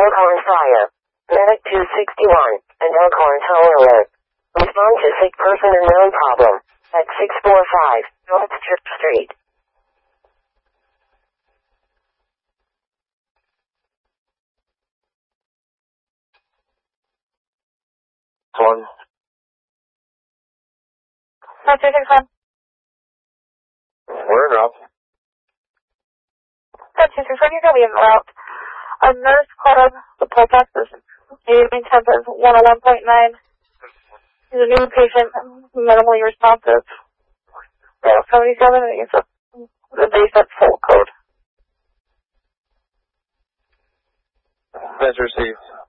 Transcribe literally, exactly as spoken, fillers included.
Elkhorn Fire. Medic two sixty-one and Elkhorn Tower Alert. Respond to sick person and known problem at six forty-five North Church Street. One. Five two six one. We're in route. Five two six one, you're gonna be in route. A nurse called the poll taxes. Aiming temp is one oh one point nine. He's a new patient, minimally responsive. Yeah, seventy-seven, and he's a, the base at full code. That's received.